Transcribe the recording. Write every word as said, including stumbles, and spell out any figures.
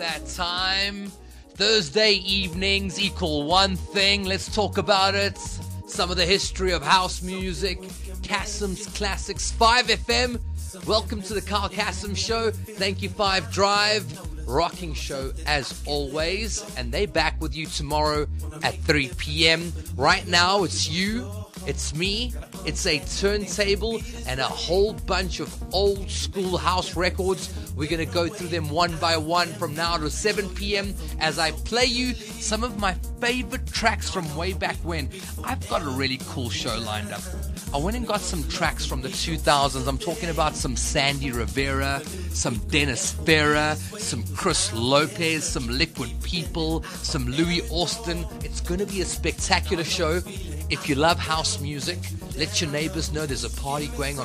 That time. Thursday evenings equal one thing. Let's talk about it. Some of the history of house music. Kassem's Classics. five F M. Welcome to the Carl Kassem Show. Thank you, five Drive. Rocking show as always. And they back with you tomorrow at three p.m. Right now, it's you. It's me. It's a turntable and a whole bunch of old school house records. We're going to go through them one by one from now to seven p.m. as I play you some of my favorite tracks from way back when. I've got a really cool show lined up. I went and got some tracks from the two thousands. I'm talking about some Sandy Rivera, some Dennis Ferrer, some Chris Lopez, some Liquid People, some Louis Austin. It's going to be a spectacular show. If you love house music, let your neighbors know there's a party going on